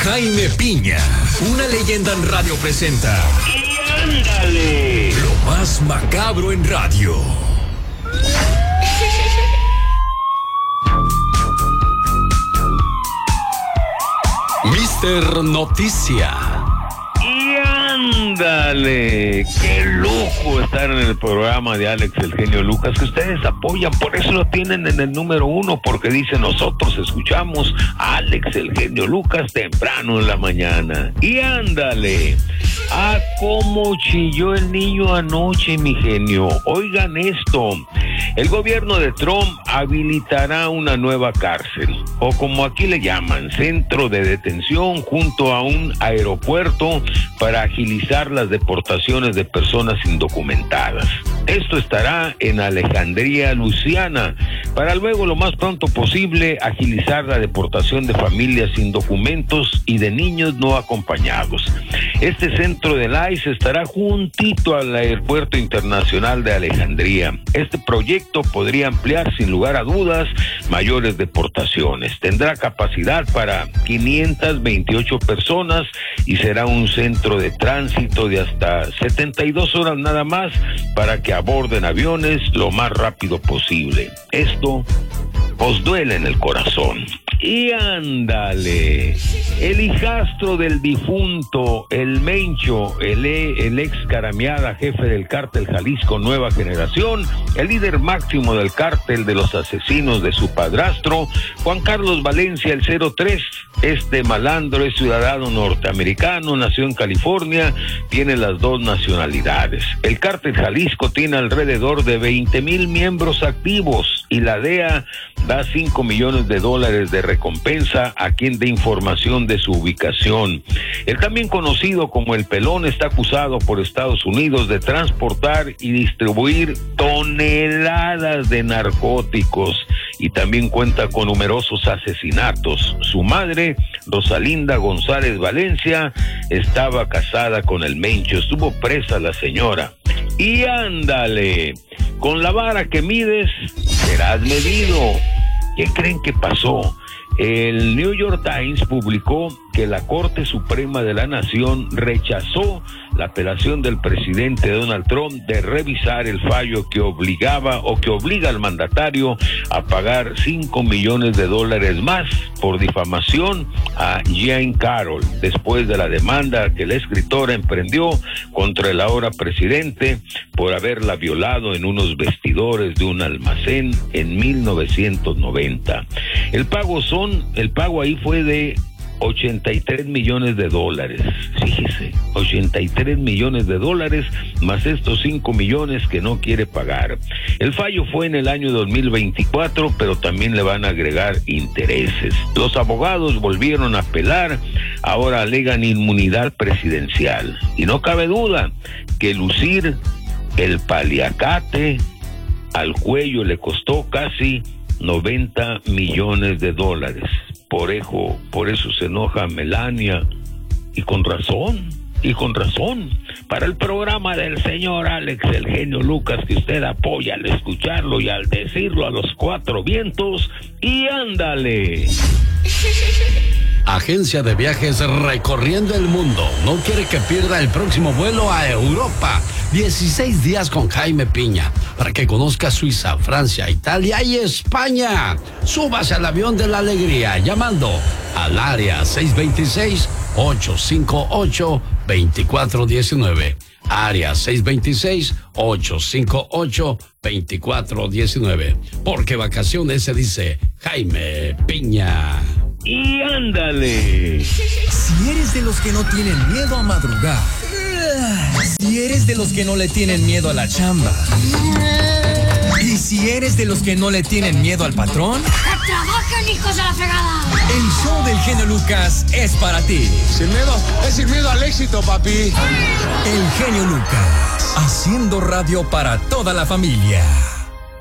Jaime Piña, una leyenda en radio presenta. ¡Y ándale! Lo más macabro en radio. Mister Noticia. ¡Y ándale! ¡Qué lujo estar en el programa de Alex el Genio Lucas, que ustedes apoyan! Por eso lo tienen en el número 1, porque dice: nosotros escuchamos a Alex el Genio Lucas temprano en la mañana. ¡Y ándale! ¡Ah, cómo chilló el niño anoche, mi genio! Oigan esto: el gobierno de Trump habilitará una nueva cárcel, o como aquí le llaman, centro de detención, junto a un aeropuerto para agilizar las deportaciones de personas indocumentadas. Esto estará en Alejandría, Luisiana, para luego lo más pronto posible agilizar la deportación de familias sin documentos y de niños no acompañados. Este centro del ICE estará juntito al Aeropuerto Internacional de Alejandría. Este proyecto podría ampliar sin lugar a dudas mayores deportaciones. Tendrá capacidad para 528 personas y será un centro de tránsito de hasta 72 horas nada más para que aborden aviones lo más rápido posible. Esto os duele en el corazón. Y ándale, el hijastro del difunto, el Mencho, el ex Caramiada, jefe del cártel Jalisco Nueva Generación, el líder máximo del cártel de los asesinos de su padrastro, Juan Carlos Valencia, el 03. Este malandro es ciudadano norteamericano, nació en California, tiene las dos nacionalidades. El cártel Jalisco tiene alrededor de 20,000 miembros activos y la DEA da $5 millones de recompensa a quien dé información de su ubicación. El también conocido como El Pelón está acusado por Estados Unidos de transportar y distribuir toneladas de narcóticos y también cuenta con numerosos asesinatos. Su madre, Rosalinda González Valencia, estaba casada con el Mencho, estuvo presa la señora. Y ándale, con la vara que mides, serás medido. ¿Qué creen que pasó? El New York Times publicó que la Corte Suprema de la Nación rechazó la apelación del presidente Donald Trump de revisar el fallo que obliga al mandatario a pagar $5 millones más por difamación a Jean Carroll, después de la demanda que la escritora emprendió contra el ahora presidente por haberla violado en unos vestidores de un almacén en 1990. El pago ahí fue de $83 millones. Fíjese, $83 millones más estos 5 millones que no quiere pagar. El fallo fue en el año 2024, pero también le van a agregar intereses. Los abogados volvieron a apelar, ahora alegan inmunidad presidencial. Y no cabe duda que lucir el paliacate al cuello le costó casi $90 millones. Por eso se enoja Melania, y con razón. Para el programa del señor Alex el Genio Lucas, que usted apoya al escucharlo y al decirlo a los 4 vientos. Y ándale. Agencia de viajes recorriendo el mundo no quiere que pierda el próximo vuelo a Europa. 16 días con Jaime Piña para que conozca Suiza, Francia, Italia y España. Súbase al avión de la alegría llamando al área 626-858-2419. Área 626-858-2419. Porque vacaciones se dice Jaime Piña. Y ándale. Si eres de los que no tienen miedo a madrugar, si eres de los que no le tienen miedo a la chamba, y si eres de los que no le tienen miedo al patrón, ¡que trabajen, hijos de la fregada! El show del Genio Lucas es para ti. Sin miedo, es sin miedo al éxito, papi. El Genio Lucas, haciendo radio para toda la familia.